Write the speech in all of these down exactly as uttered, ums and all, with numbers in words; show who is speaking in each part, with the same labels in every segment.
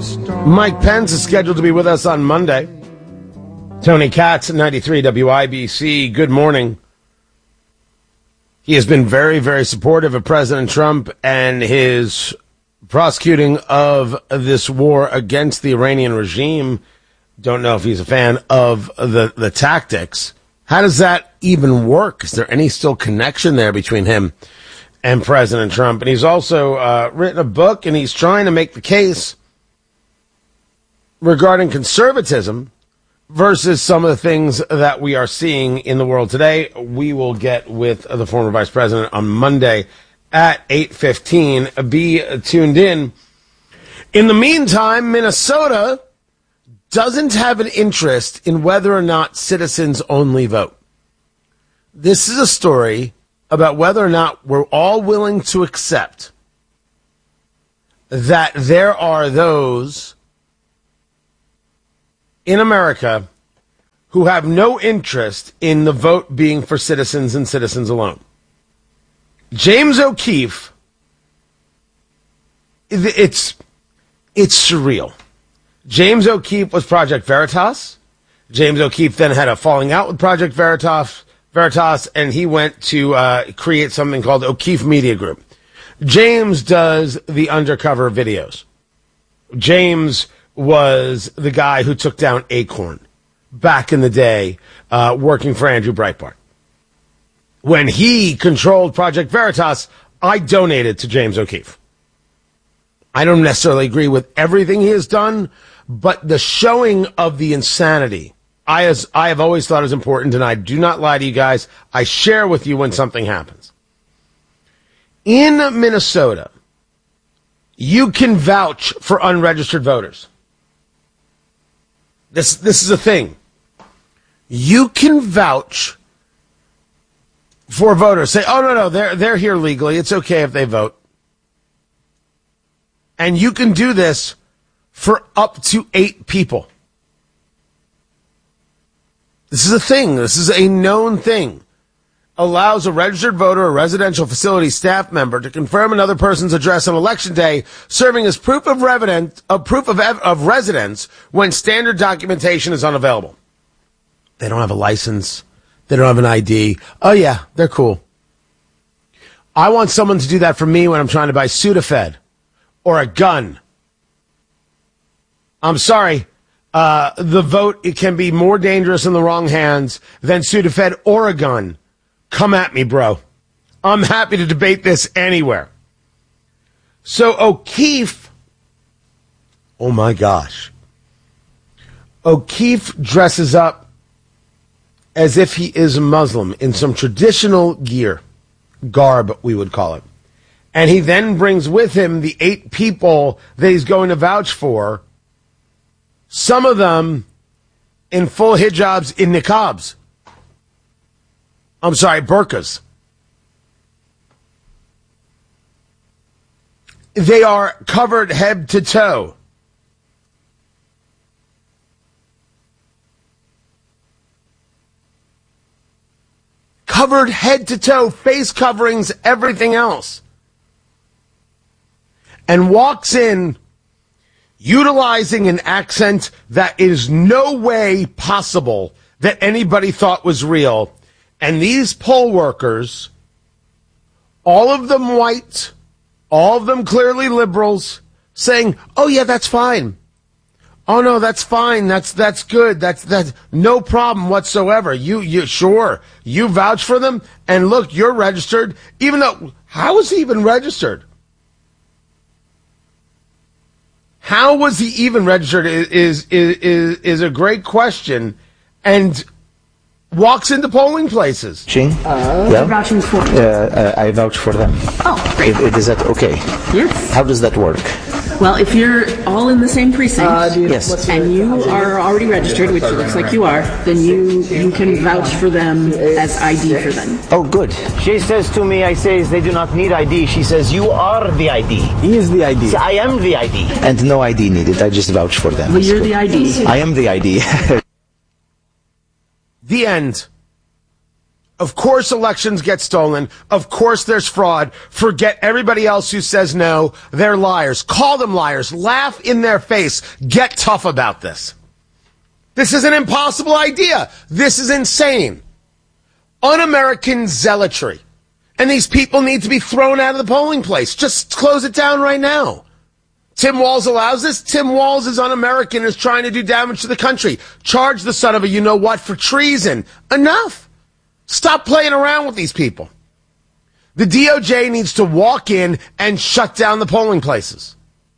Speaker 1: Mike Pence is scheduled to be with us on Monday. Tony Katz at ninety-three W I B C. Good morning. He has been very, very supportive of President Trump and his prosecuting of this war against the Iranian regime. Don't know if he's a fan of the, the tactics. How does that even work? Is there any still connection there between him and President Trump? And he's also uh, written a book, and he's trying to make the case regarding conservatism versus some of the things that we are seeing in the world today. We will get with the former vice president on Monday at eight fifteen. Be tuned in. In the meantime, Minnesota doesn't have an interest in whether or not citizens only vote. This is a story about whether or not we're all willing to accept that there are those in America who have no interest in the vote being for citizens and citizens alone. James O'Keefe, it's, it's surreal. James O'Keefe was Project Veritas. James O'Keefe then had a falling out with Project Veritas, Veritas, and he went to uh, create something called O'Keefe Media Group. James does the undercover videos. James was the guy who took down Acorn back in the day, uh, working for Andrew Breitbart. When he controlled Project Veritas, I donated to James O'Keefe. I don't necessarily agree with everything he has done, but the showing of the insanity, I, as, I have always thought is important, and I do not lie to you guys. I share with you when something happens. In Minnesota, you can vouch for unregistered voters. This, this is a thing. You can vouch for voters. Say, oh, no, no, they're, they're here legally. It's okay if they vote. And you can do this for up to eight people. This is a thing. This is a known thing. Allows a registered voter or residential facility staff member to confirm another person's address on election day, serving as proof of resident, a proof of, of residence when standard documentation is unavailable. They don't have a license. They don't have an I D. Oh, yeah, they're cool. I want someone to do that for me when I'm trying to buy Sudafed or a gun. I'm sorry. Uh, the vote, it can be more dangerous in the wrong hands than Sudafed or a gun. Come at me, bro. I'm happy to debate this anywhere. So O'Keefe, oh my gosh. O'Keefe dresses up as if he is a Muslim in some traditional gear, garb, we would call it. And he then brings with him the eight people that he's going to vouch for, some of them in full hijabs, in niqabs. I'm sorry, burqas. They are covered head to toe. Covered head to toe, face coverings, everything else. And walks in utilizing an accent that is no way possible that anybody thought was real. And these poll workers, all of them white, all of them clearly liberals, saying, oh, yeah, that's fine. Oh, no, that's fine. That's that's good. That's that's no problem whatsoever. You, you sure, you vouch for them. And look, you're registered, even though, how is he even registered? How was he even registered is, is, is, is a great question. And walks into polling places.
Speaker 2: Jean?
Speaker 3: Uh,
Speaker 2: yeah?
Speaker 3: vouching for?
Speaker 2: Uh, uh, I vouch for them.
Speaker 3: Oh, great.
Speaker 2: Is, is that okay?
Speaker 3: Yes.
Speaker 2: How does that work?
Speaker 3: Well, if you're all in the same precinct,
Speaker 2: uh, yes.
Speaker 3: and you are already registered, which it looks like you are, then you you can vouch for them as I D for them.
Speaker 2: Oh, good.
Speaker 4: She says to me, I say they do not need I D. She says, you are the I D.
Speaker 2: He is the I D.
Speaker 4: See, I am the I D.
Speaker 2: And no I D needed. I just vouch for them.
Speaker 3: Well, you're the I D.
Speaker 2: I am the I D.
Speaker 1: The end. Of course elections get stolen. Of course there's fraud. Forget everybody else who says no. They're liars. Call them liars. Laugh in their face. Get tough about this. This is an impossible idea. This is insane. Un-American zealotry. And these people need to be thrown out of the polling place. Just close it down right now. Tim Walz allows this. Tim Walz is un-American, is trying to do damage to the country. Charge the son of a you-know-what for treason. Enough. Stop playing around with these people. The D O J needs to walk in and shut down the polling places.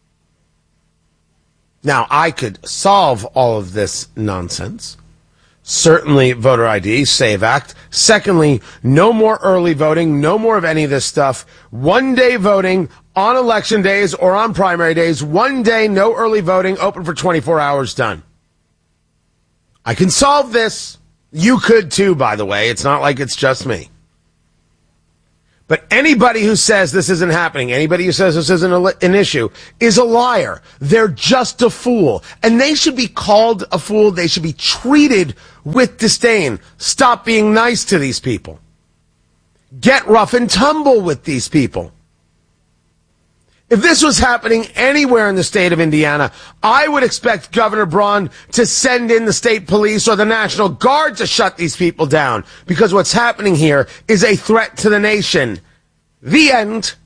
Speaker 1: Now, I could solve all of this nonsense. Certainly, voter I D, SAVE Act. Secondly, no more early voting, no more of any of this stuff. One day voting on election days or on primary days. One day, no early voting, open for twenty-four hours, done. I can solve this. You could too, by the way. It's not like it's just me. But anybody who says this isn't happening, anybody who says this isn't a, an issue, is a liar. They're just a fool. And they should be called a fool. They should be treated with disdain. Stop being nice to these people. Get rough and tumble with these people. If this was happening anywhere in the state of Indiana, I would expect Governor Braun to send in the state police or the National Guard to shut these people down, because what's happening here is a threat to the nation. The end.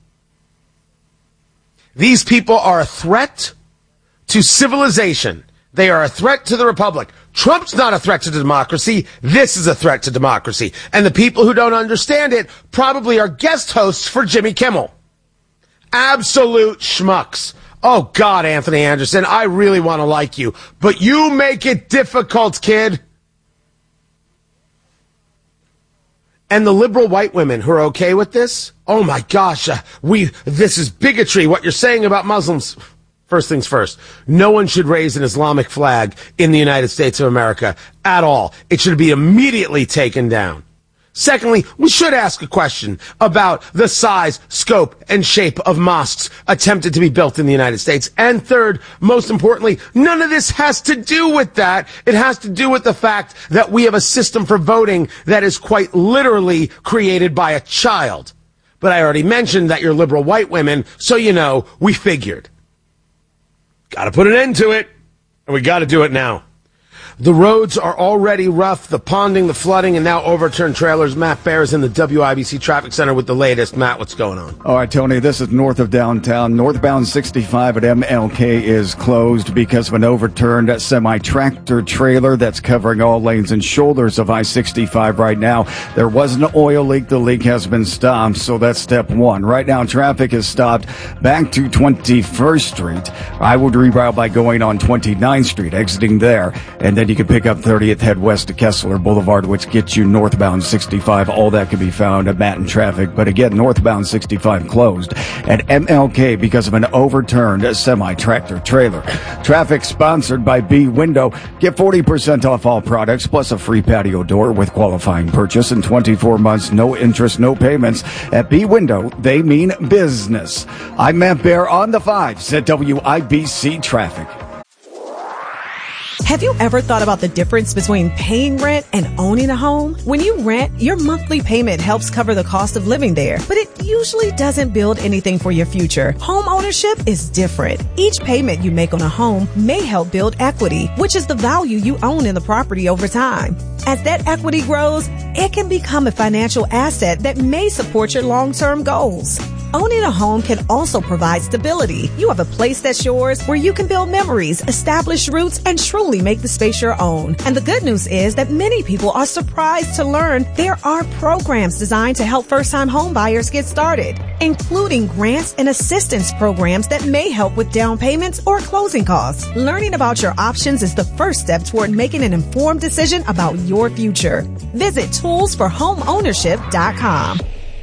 Speaker 1: These people are a threat to civilization. They are a threat to the republic. Trump's not a threat to democracy. This is a threat to democracy. And the people who don't understand it probably are guest hosts for Jimmy Kimmel. Absolute schmucks. Oh, God, Anthony Anderson, I really want to like you, but you make it difficult, kid. And the liberal white women who are okay with this, oh, my gosh, uh, we this is bigotry, what you're saying about Muslims. First things first, no one should raise an Islamic flag in the United States of America at all. It should be immediately taken down. Secondly, we should ask a question about the size, scope, and shape of mosques attempted to be built in the United States. And third, most importantly, none of this has to do with that. It has to do with the fact that we have a system for voting that is quite literally created by a child. But I already mentioned that you're liberal white women, so you know, we figured. Gotta put an end to it, and we gotta do it now. The roads are already rough, the ponding, the flooding, and now overturned trailers. Matt Baer is in the W I B C Traffic Center with the latest. Matt, what's going on?
Speaker 5: All right, Tony, this is north of downtown. Northbound sixty-five at M L K is closed because of an overturned semi-tractor trailer that's covering all lanes and shoulders of I sixty-five right now. There was an oil leak. The leak has been stopped, so that's step one. Right now, traffic is stopped back to twenty-first Street. I would reroute by going on twenty-ninth Street, exiting there, and then you can pick up thirtieth, head west to Kessler Boulevard, which gets you northbound sixty-five. All that can be found at Matt and Traffic. But again, northbound sixty-five closed at M L K because of an overturned semi-tractor trailer. Traffic sponsored by B Window. Get forty percent off all products plus a free patio door with qualifying purchase in twenty-four months, no interest, no payments. At B Window, they mean business. I'm Matt Baer on the fives at W I B C Traffic.
Speaker 6: Have you ever thought about the difference between paying rent and owning a home? When you rent, your monthly payment helps cover the cost of living there, but it usually doesn't build anything for your future. Home ownership is different. Each payment you make on a home may help build equity, which is the value you own in the property over time. As that equity grows, it can become a financial asset that may support your long-term goals. Owning a home can also provide stability. You have a place that's yours where you can build memories, establish roots, and truly make the space your own. And the good news is that many people are surprised to learn there are programs designed to help first-time home buyers get started, including grants and assistance programs that may help with down payments or closing costs. Learning about your options is the first step toward making an informed decision about your future. Visit tools for home ownership dot com.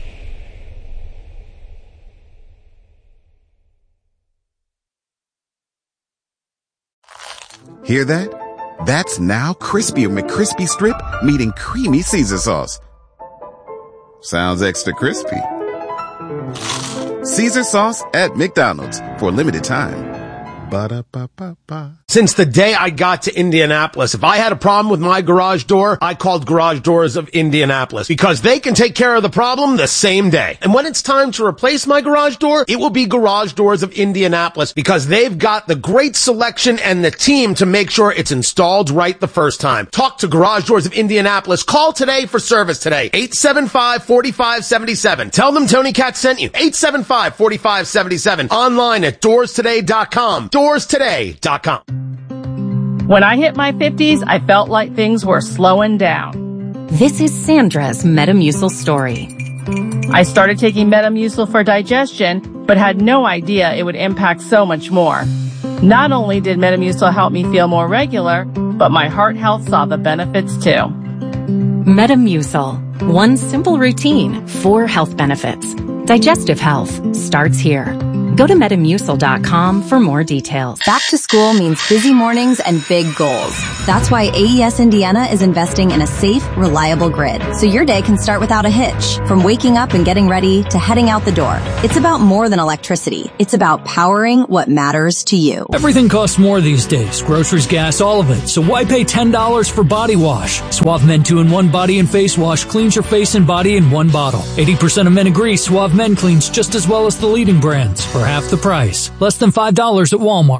Speaker 7: Hear that? That's now crispy McCrispy Strip meeting creamy Caesar sauce. Sounds extra crispy. Caesar sauce at McDonald's for a limited time. Ba-da-ba-ba-ba.
Speaker 1: Since the day I got to Indianapolis, if I had a problem with my garage door, I called Garage Doors of Indianapolis because they can take care of the problem the same day. And when it's time to replace my garage door, it will be Garage Doors of Indianapolis because they've got the great selection and the team to make sure it's installed right the first time. Talk to Garage Doors of Indianapolis. Call today for service today. eight seven five, four five seven seven. Tell them Tony Katz sent you. eight seven five, four five seven seven. Online at doors today dot com. doors today dot com.
Speaker 8: When I hit my fifties, I felt like things were slowing down.
Speaker 9: This is Sandra's Metamucil story.
Speaker 8: I started taking Metamucil for digestion, but had no idea it would impact so much more. Not only did Metamucil help me feel more regular, but my heart health saw the benefits too.
Speaker 9: Metamucil. One simple routine, four health benefits. Digestive health starts here. Go to metamucil dot com for more details.
Speaker 10: Back to school means busy mornings and big goals. That's why A E S Indiana is investing in a safe, reliable grid, so your day can start without a hitch. From waking up and getting ready to heading out the door. It's about more than electricity. It's about powering what matters to you.
Speaker 11: Everything costs more these days. Groceries, gas, all of it. So why pay ten dollars for body wash? Suave Men two in one body and face wash cleans your face and body in one bottle. eighty percent of men agree Suave Men cleans just as well as the leading brands for half the price. Less than five dollars at Walmart.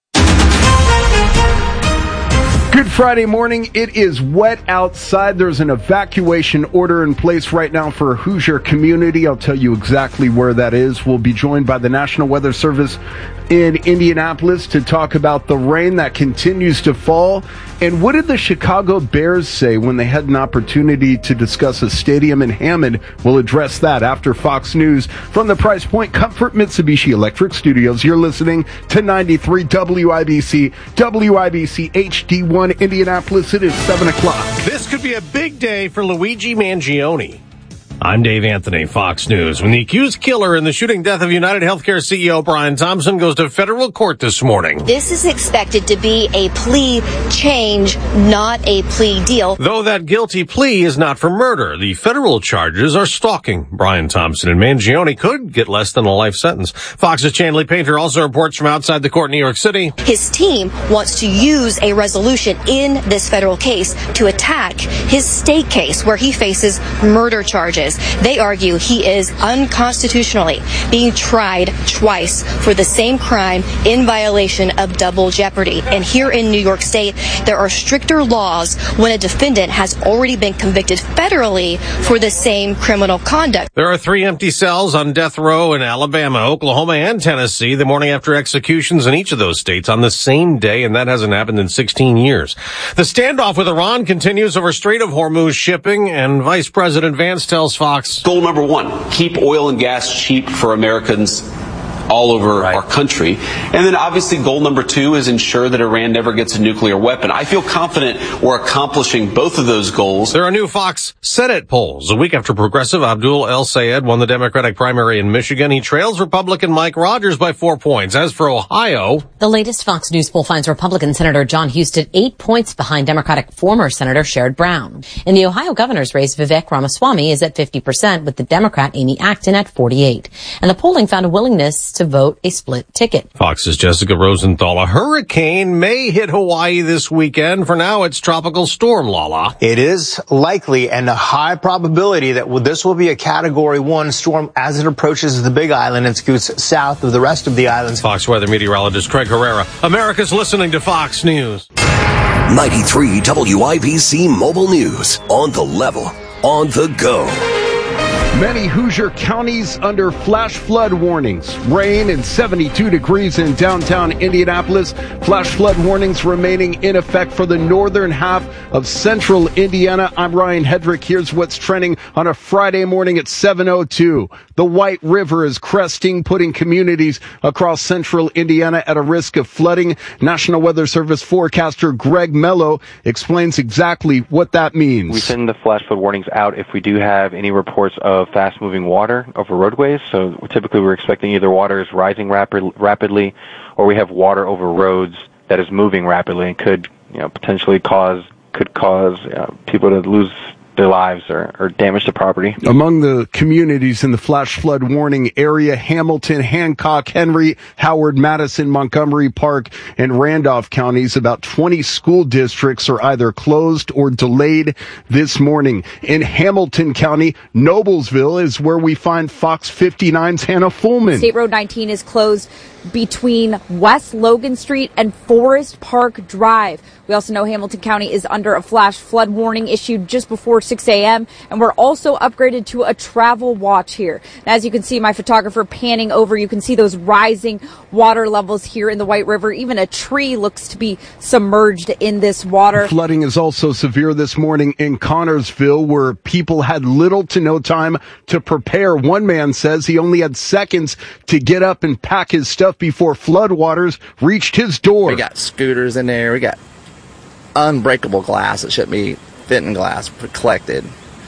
Speaker 12: Good Friday morning. It is wet outside. There's an evacuation order in place right now for a Hoosier community. I'll tell you exactly where that is. We'll be joined by the National Weather Service in Indianapolis to talk about the rain that continues to fall. And what did the Chicago Bears say when they had an opportunity to discuss a stadium in Hammond? We'll address that after Fox News. From the Price Point Comfort Mitsubishi Electric Studios, you're listening to ninety-three W I B C, W I B C H D one Indianapolis. It is seven o'clock.
Speaker 13: This could be a big day for Luigi Mangione. I'm Dave Anthony, Fox News. When the accused killer in the shooting death of United Healthcare C E O Brian Thompson goes to federal court this morning.
Speaker 14: This is expected to be a plea change, not a plea deal.
Speaker 13: Though that guilty plea is not for murder, the federal charges are stalking Brian Thompson, and Mangione could get less than a life sentence. Fox's Chanley Painter also reports from outside the court in New York City.
Speaker 14: His team wants to use a resolution in this federal case to attack his state case where he faces murder charges. They argue he is unconstitutionally being tried twice for the same crime in violation of double jeopardy. And here in New York State, there are stricter laws when a defendant has already been convicted federally for the same criminal conduct.
Speaker 13: There are three empty cells on death row in Alabama, Oklahoma, and Tennessee the morning after executions in each of those states on the same day, and that hasn't happened in sixteen years. The standoff with Iran continues over Strait of Hormuz shipping, and Vice President Vance tells Fox.
Speaker 15: Goal number one, keep oil and gas cheap for Americans all over right. our country. And then obviously goal number two is ensure that Iran never gets a nuclear weapon. I feel confident we're accomplishing both of those goals.
Speaker 13: There are new Fox Senate polls. A week after Progressive Abdul El Sayed won the Democratic primary in Michigan, he trails Republican Mike Rogers by four points. As for Ohio,
Speaker 16: the latest Fox News poll finds Republican Senator John Huston eight points behind Democratic former Senator Sherrod Brown. In the Ohio governor's race, Vivek Ramaswamy is at fifty percent with the Democrat Amy Acton at forty-eight. And the polling found a willingness to vote a split ticket.
Speaker 13: Fox's Jessica Rosenthal. A hurricane may hit Hawaii this weekend. For now, it's Tropical Storm Lala.
Speaker 4: It is likely and a high probability that this will be a Category one storm as it approaches the Big Island and scoots south of the rest of the islands.
Speaker 13: Fox weather meteorologist Craig Herrera. America's listening to Fox News.
Speaker 17: ninety-three W I B C Mobile News. On the level. On the go.
Speaker 12: Many Hoosier counties under flash flood warnings. Rain and seventy-two degrees in downtown Indianapolis. Flash flood warnings remaining in effect for the northern half of central Indiana. I'm Ryan Hedrick. Here's what's trending on a Friday morning at seven oh two. The White River is cresting, putting communities across central Indiana at a risk of flooding. National Weather Service forecaster Greg Mello explains exactly what that means.
Speaker 18: We send the flash flood warnings out if we do have any reports of fast-moving water over roadways. So typically we're expecting either water is rising rapid, rapidly or we have water over roads that is moving rapidly and could, you know, potentially cause could cause uh, people to lose their lives or, or damage to property.
Speaker 12: Among the communities in the flash flood warning area, Hamilton, Hancock, Henry, Howard, Madison, Montgomery Park, and Randolph counties, about twenty school districts are either closed or delayed this morning. In Hamilton County, Noblesville is where we find Fox fifty-nine's Hannah Fullman.
Speaker 19: State Road nineteen is closed between West Logan Street and Forest Park Drive. We also know Hamilton County is under a flash flood warning issued just before six a.m. and we're also upgraded to a travel watch here. And as you can see, my photographer panning over, you can see those rising water levels here in the White River. Even a tree looks to be submerged in this water.
Speaker 12: Flooding is also severe this morning in Connorsville, where people had little to no time to prepare. One man says he only had seconds to get up and pack his stuff before floodwaters reached his door.
Speaker 20: We got scooters in there. We got unbreakable glass that shouldn't be fitting glass collected,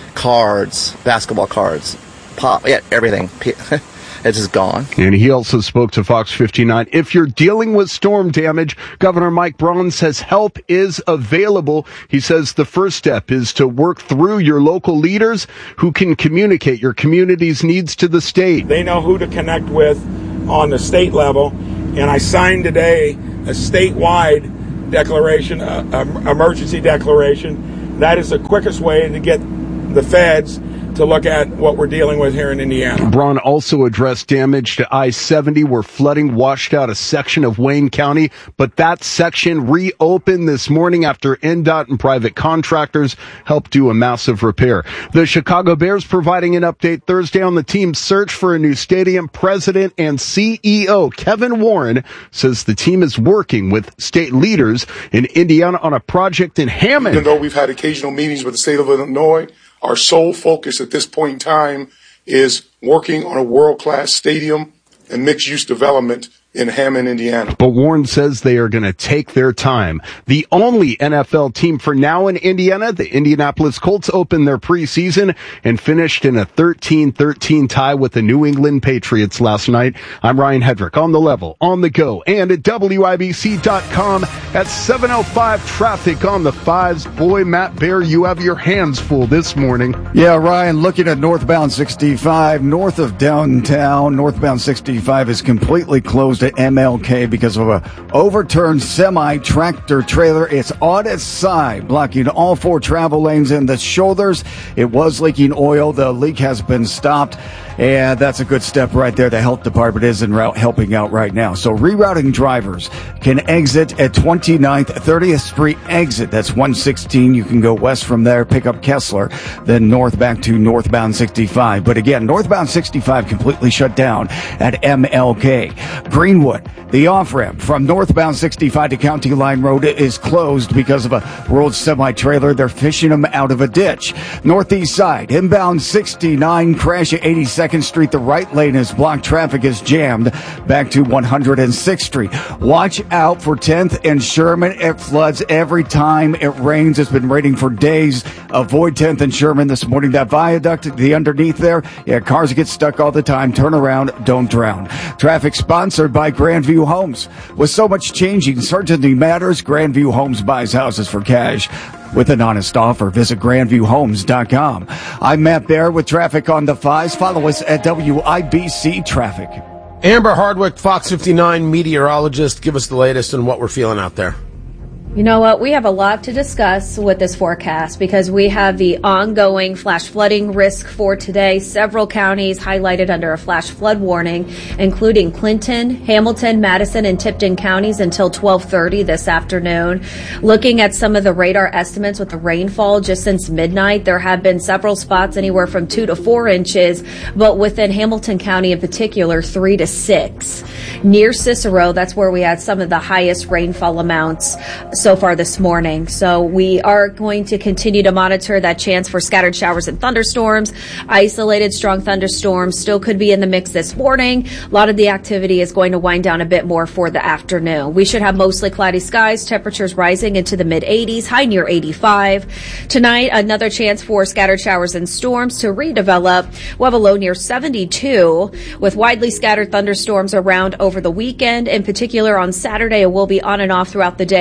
Speaker 20: cards, basketball cards, pop, yeah, everything. It's just gone.
Speaker 12: And he also spoke to Fox fifty-nine. If you're dealing with storm damage, Governor Mike Braun says help is available. He says the first step is to work through your local leaders who can communicate your community's needs to the state.
Speaker 21: They know who to connect with on the state level, and I signed today a statewide declaration, uh, um, emergency declaration. That is the quickest way to get the feds to look at what we're dealing with here in Indiana.
Speaker 12: Braun also addressed damage to I seventy, where flooding washed out a section of Wayne County, but that section reopened this morning after N D O T and private contractors helped do a massive repair. The Chicago Bears providing an update Thursday on the team's search for a new stadium. President and C E O Kevin Warren says the team is working with state leaders in Indiana on a project in Hammond.
Speaker 22: Even though we've had occasional meetings with the state of Illinois, our sole focus at this point in time is working on a world-class stadium and mixed-use development in Hammond, Indiana.
Speaker 12: But Warren says they are going to take their time. The only N F L team for now in Indiana, the Indianapolis Colts, opened their preseason and finished in a thirteen thirteen tie with the New England Patriots last night. I'm Ryan Hedrick on the level, on the go, and at W I B C dot com at seven oh five traffic on the fives. Boy, Matt Bear, you have your hands full this morning.
Speaker 5: Yeah, Ryan, looking at northbound sixty-five, north of downtown, northbound sixty-five is completely closed at M L K because of a overturned semi-tractor trailer. It's on its side, blocking all four travel lanes and the shoulders. It was leaking oil. The leak has been stopped, and that's a good step right there. The health department is en route helping out right now. So rerouting drivers can exit at twenty-ninth, thirtieth Street exit. That's one sixteen. You can go west from there, pick up Kessler, then north back to northbound sixty-five. But again, northbound sixty-five completely shut down at M L K. Greenwood, the off-ramp from northbound sixty-five to County Line Road is closed because of a rolled semi-trailer. They're fishing them out of a ditch. Northeast side, inbound sixty-nine, crash at eighty-second Street. The right lane is blocked. Traffic is jammed back to one hundred sixth Street. Watch out for tenth and Sherman. It floods every time it rains. It's been raining for days. Avoid tenth and Sherman this morning. That viaduct, the underneath there, yeah, cars get stuck all the time. Turn around, don't drown. Traffic sponsored by Grandview Homes. With so much changing, certainty matters. Grandview Homes buys houses for cash with an honest offer. Visit grandview homes dot com. I'm Matt Bear with traffic on the fives. Follow us at W I B C Traffic.
Speaker 1: Amber Hardwick, Fox fifty-nine meteorologist. Give us the latest on what we're feeling out there.
Speaker 23: You know what? We have a lot to discuss with this forecast because we have the ongoing flash flooding risk for today. Several counties highlighted under a flash flood warning, including Clinton, Hamilton, Madison, and Tipton counties until twelve thirty this afternoon. Looking at some of the radar estimates with the rainfall just since midnight, there have been several spots anywhere from two to four inches, but within Hamilton County in particular, three to six. Near Cicero, that's where we had some of the highest rainfall amounts so far this morning. So we are going to continue to monitor that chance for scattered showers and thunderstorms. Isolated strong thunderstorms still could be in the mix this morning. A lot of the activity is going to wind down a bit more for the afternoon. We should have mostly cloudy skies, temperatures rising into the mid eighties, high near eighty-five. Tonight, another chance for scattered showers and storms to redevelop. We'll have a low near seventy-two with widely scattered thunderstorms around over the weekend. In particular, on Saturday, it will be on and off throughout the day. High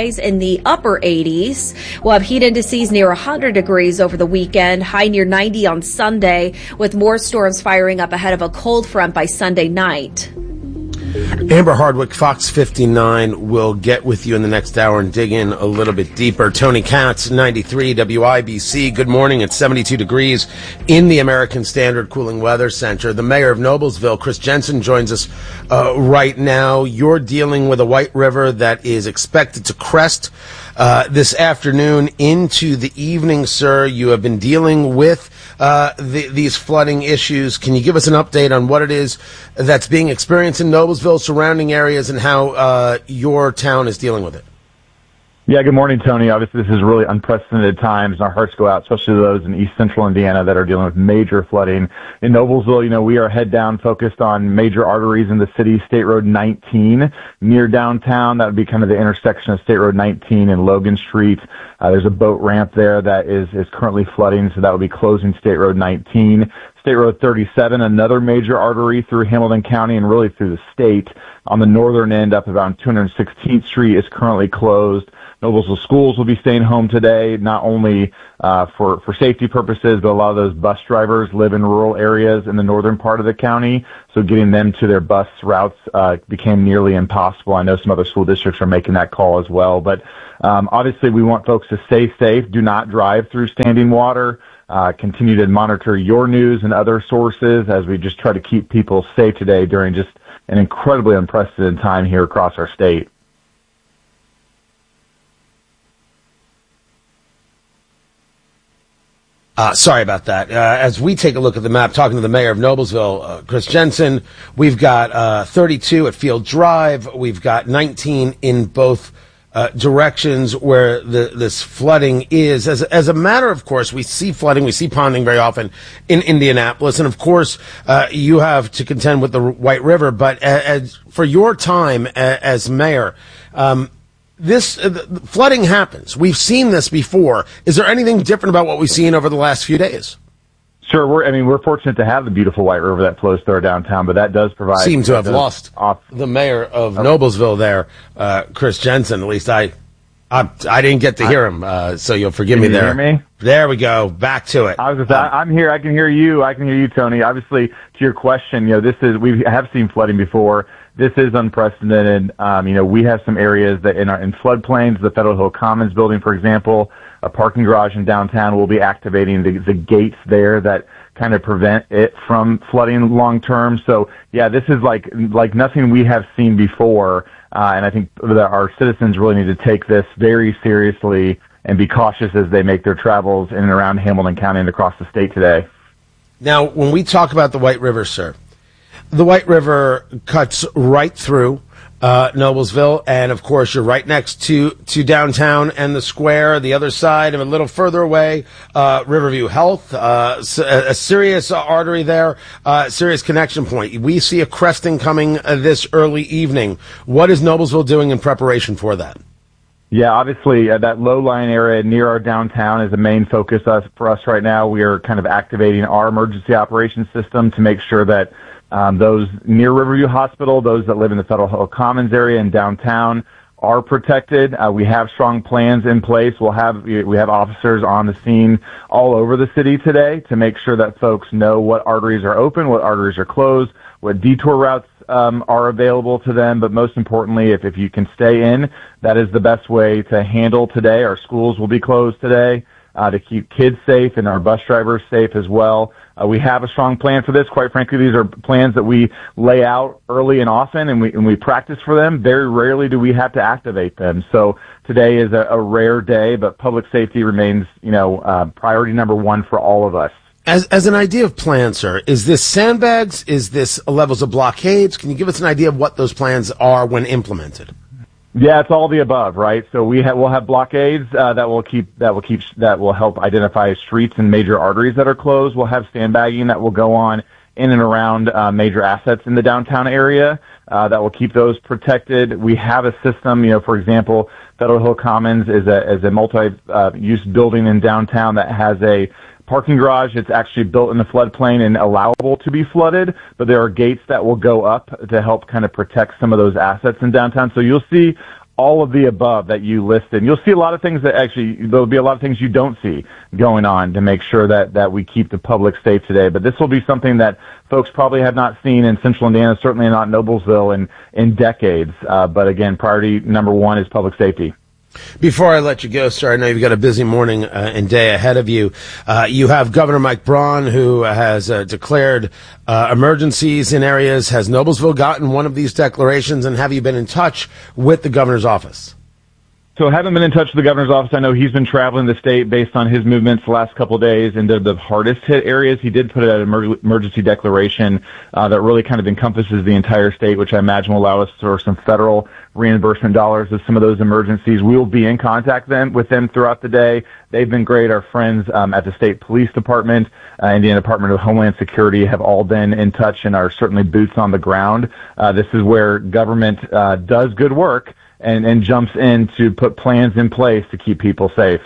Speaker 23: highs in the upper eighties. We'll have heat indices near one hundred degrees over the weekend, high near ninety on Sunday, with more storms firing up ahead of a cold front by Sunday night.
Speaker 1: Amber Hardwick, Fox fifty-nine, will get with you in the next hour and dig in a little bit deeper. Tony Katz, ninety-three W I B C. Good morning. It's seventy-two degrees in the American Standard Cooling Weather Center. The mayor of Noblesville, Chris Jensen, joins us uh, right now. You're dealing with a White River that is expected to crest uh, this afternoon into the evening, sir. You have been dealing with uh, the, these flooding issues. Can you give us an update on what it is that's being experienced in Noblesville, surrounding areas, and how uh, your town is dealing with it?
Speaker 2: Yeah, good morning, Tony. Obviously, this is really unprecedented times, and our hearts go out, especially to those in East Central Indiana that are dealing with major flooding. In Noblesville, you know, we are head down focused on major arteries in the city, State Road nineteen near downtown. That would be kind of the intersection of State Road nineteen and Logan Street. Uh, there's a boat ramp there that is, is currently flooding, so that would be closing State Road nineteen. State Road thirty-seven, another major artery through Hamilton County and really through the state. On the northern end, up around two hundred sixteenth Street, is currently closed. Noblesville schools will be staying home today, not only uh, for, for safety purposes, but a lot of those bus drivers live in rural areas in the northern part of the county, so getting them to their bus routes uh, became nearly impossible. I know some other school districts are making that call as well, but um, obviously we want folks to stay safe. Do not drive through standing water. Uh, continue to monitor your news and other sources as we just try to keep people safe today during just an incredibly unprecedented time here across our state.
Speaker 1: Uh, sorry about that. Uh, as we take a look at the map, talking to the mayor of Noblesville, uh, Chris Jensen, we've got uh, thirty-two at Field Drive. We've got nineteen in both uh, directions where the, this flooding is. As, as a matter of course, we see flooding, we see ponding very often in Indianapolis. And of course, uh, you have to contend with the White River. But as, for your time as mayor, um, This uh, flooding happens. We've seen this before. Is there anything different about what we've seen over the last few days?
Speaker 2: Sure. We're, I mean, we're fortunate to have the beautiful White River that flows through our downtown, but that does provide.
Speaker 1: Seem to have lost
Speaker 2: off.
Speaker 1: the mayor of Noblesville there, uh, Chris Jensen. At least I, I, I didn't get to hear him, uh, so you'll forgive
Speaker 2: Can
Speaker 1: me
Speaker 2: you
Speaker 1: there.
Speaker 2: Hear me?
Speaker 1: There we go. Back to it.
Speaker 2: I was just, um, I'm here. I can hear you. I can hear you, Tony. Obviously, to your question, you know, this is we have seen flooding before. This is unprecedented. Um, you know, we have some areas that in our in floodplains, the Federal Hill Commons building, for example, a parking garage in downtown will be activating the, the gates there that kind of prevent it from flooding long term. So, yeah, this is like like nothing we have seen before, uh, and I think that our citizens really need to take this very seriously and be cautious as they make their travels in and around Hamilton County and across the state today.
Speaker 1: Now, when we talk about the White River, sir, the White River cuts right through uh, Noblesville, and of course, you're right next to, to downtown and the square. The other side, and a little further away, uh, Riverview Health, uh, a, a serious artery there, uh, serious connection point. We see a cresting coming uh, this early evening. What is Noblesville doing in preparation for that?
Speaker 2: Yeah, obviously, uh, that low-lying area near our downtown is a main focus us, for us right now. We are kind of activating our emergency operations system to make sure that Um, those near Riverview Hospital, those that live in the Federal Hill Commons area and downtown are protected. Uh, we have strong plans in place. We'll have, we have officers on the scene all over the city today to make sure that folks know what arteries are open, what arteries are closed, what detour routes um, are available to them. But most importantly, if, if you can stay in, that is the best way to handle today. Our schools will be closed today uh, to keep kids safe and our bus drivers safe as well. Uh, we have a strong plan for this. Quite frankly, these are plans that we lay out early and often, and we and we practice for them. Very rarely do we have to activate them. So today is a, a rare day, but public safety remains, you know, uh, priority number one for all of us.
Speaker 1: As as an idea of plan, sir, is this sandbags? Is this levels of blockades? Can you give us an idea of what those plans are when implemented?
Speaker 2: Yeah, it's all the above, right? So we have, we'll have blockades uh, that will keep that will keep that will help identify streets and major arteries that are closed. We'll have sandbagging that will go on in and around uh, major assets in the downtown area uh, that will keep those protected. We have a system, you know, for example, Federal Hill Commons is a is a multi-use uh, building in downtown that has a parking garage. It's actually built in the floodplain and allowable to be flooded, but there are gates that will go up to help kind of protect some of those assets in downtown. So you'll see all of the above that you listed. And you'll see a lot of things that actually, there'll be a lot of things you don't see going on to make sure that, that we keep the public safe today. But this will be something that folks probably have not seen in Central Indiana, certainly not Noblesville in, in decades. Uh, but again, priority number one is public safety.
Speaker 1: Before I let you go, sir, I know you've got a busy morning uh, and day ahead of you. Uh, you have Governor Mike Braun, who has uh, declared uh, emergencies in areas. Has Noblesville gotten one of these declarations, and have you been in touch with the governor's office?
Speaker 2: So I haven't been in touch with the governor's office. I know he's been traveling the state based on his movements the last couple of days into the hardest hit areas. He did put out an emer- emergency declaration uh, that really kind of encompasses the entire state, which I imagine will allow us for some federal reimbursement dollars of some of those emergencies. We will be in contact them, with them throughout the day. They've been great. Our friends um, at the state police department, uh, Indiana Department of Homeland Security have all been in touch and are certainly boots on the ground. Uh, this is where government uh, does good work and, and jumps in to put plans in place to keep people safe.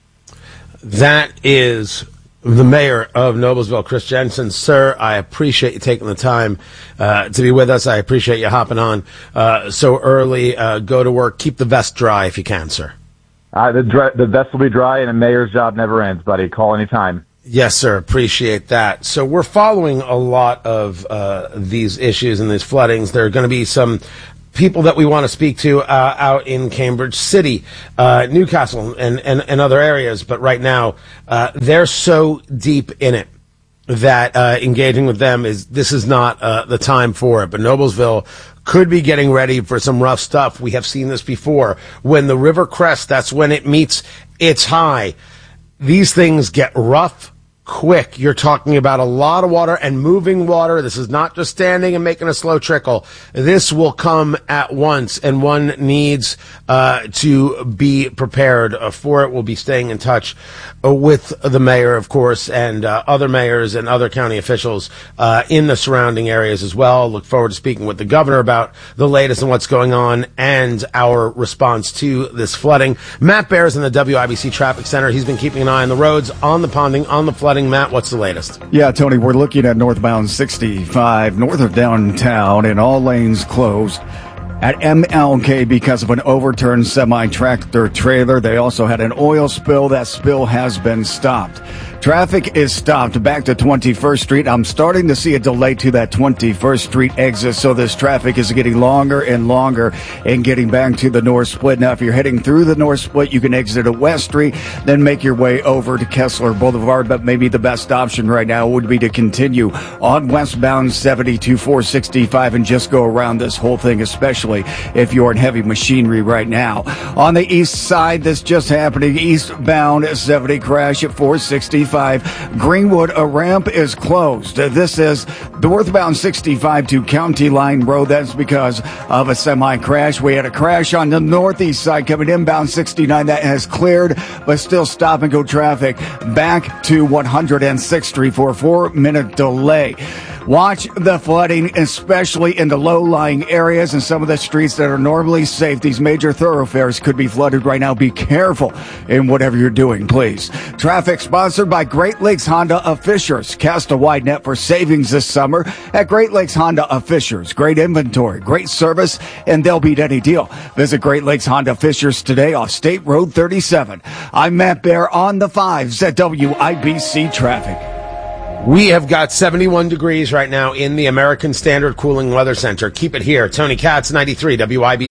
Speaker 1: That is the mayor of Noblesville, Chris Jensen. Sir, I appreciate you taking the time uh, to be with us. I appreciate you hopping on uh, so early. Uh, go to work. Keep the vest dry if you can, sir.
Speaker 2: Uh, the, dry, the vest will be dry, and a mayor's job never ends, buddy. Call anytime.
Speaker 1: Yes, sir. Appreciate that. So we're following a lot of uh, these issues and these floodings. There are going to be some people that we want to speak to uh, out in Cambridge City, uh, Newcastle, and, and, and other areas. But right now, uh, they're so deep in it that uh, engaging with them is this is not uh, the time for it. But Noblesville could be getting ready for some rough stuff. We have seen this before. When the river crests, that's when it meets its high. These things get rough quick. You're talking about a lot of water and moving water. This is not just standing and making a slow trickle. This will come at once, and one needs uh, to be prepared for it. We'll be staying in touch uh, with the mayor, of course, and uh, other mayors and other county officials uh, in the surrounding areas as well. Look forward to speaking with the governor about the latest and what's going on and our response to this flooding. Matt Bears in the W I B C Traffic Center. He's been keeping an eye on the roads, on the ponding, on the flooding. Matt, what's the latest?
Speaker 5: Yeah, Tony, we're looking at northbound sixty-five, north of downtown, and all lanes closed at M L K because of an overturned semi-tractor trailer. They also had an oil spill. That spill has been stopped. Traffic is stopped back to twenty-first Street. I'm starting to see a delay to that twenty-first Street exit, so this traffic is getting longer and longer and getting back to the North Split. Now, if you're heading through the North Split, you can exit at West Street, then make your way over to Kessler Boulevard, but maybe the best option right now would be to continue on westbound seventy-two four sixty-five and just go around this whole thing, especially if you're in heavy machinery right now. On the east side, this just happening, eastbound seventy crash at four sixty-five. Greenwood, a ramp is closed. This is northbound sixty-five to County Line Road. That's because of a semi crash. We had a crash on the northeast side coming inbound sixty-nine that has cleared, but still stop and go traffic back to one hundred sixth Street for a four minute delay. Watch the flooding, especially in the low-lying areas and some of the streets that are normally safe. These major thoroughfares could be flooded right now. Be careful in whatever you're doing, please. Traffic sponsored by Great Lakes Honda of Fishers. Cast a wide net for savings this summer at Great Lakes Honda of Fishers. Great inventory, great service, and they'll beat any deal. Visit Great Lakes Honda Fishers today off State Road thirty-seven. I'm Matt Bear on the fives at W I B C Traffic.
Speaker 1: We have got seventy-one degrees right now in the American Standard Cooling Weather Center. Keep it here. Tony Katz, ninety-three W I B C.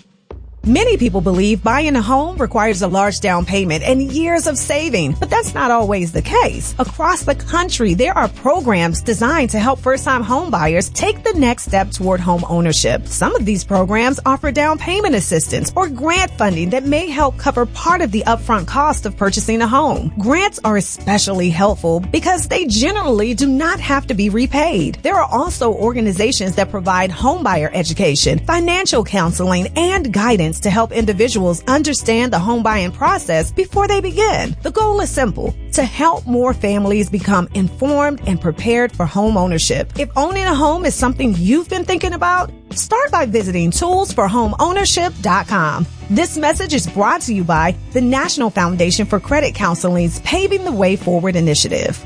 Speaker 3: Many people believe buying a home requires a large down payment and years of saving, but that's not always the case. Across the country, there are programs designed to help first-time home buyers take the next step toward home ownership. Some of these programs offer down payment assistance or grant funding that may help cover part of the upfront cost of purchasing a home. Grants are especially helpful because they generally do not have to be repaid. There are also organizations that provide homebuyer education, financial counseling, and guidance to help individuals understand the home buying process before they begin. The goal is simple: to help more families become informed and prepared for home ownership. If owning a home is something you've been thinking about, start by visiting tools for home ownership dot com. This message is brought to you by the National Foundation for Credit Counseling's Paving the Way Forward initiative.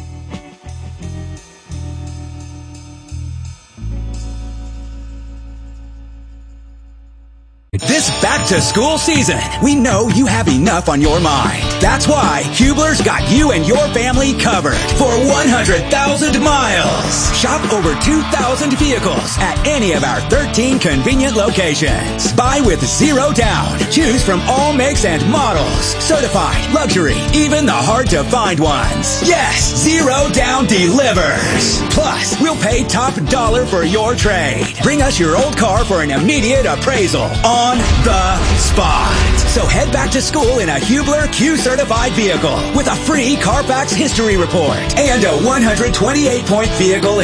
Speaker 6: This back to school season, we know you have enough on your mind. That's why Hubler's got you and your family covered for one hundred thousand miles. Shop over two thousand vehicles at any of our thirteen convenient locations. Buy with zero down. Choose from all makes and models. Certified, luxury, even the hard-to-find ones. Yes, zero down delivers. Plus, we'll pay top dollar for your trade. Bring us your old car for an immediate appraisal on the spot. So head back to school in a Hubler Q-certified vehicle with a free Carfax history report and a one hundred twenty-eight point vehicle